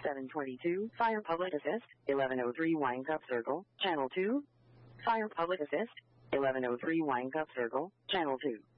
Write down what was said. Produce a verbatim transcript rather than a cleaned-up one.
seven twenty-two, Fire Public Assist, eleven oh three Wine Cup Circle, Channel two. Fire Public Assist, eleven oh three Wine Cup Circle, Channel two.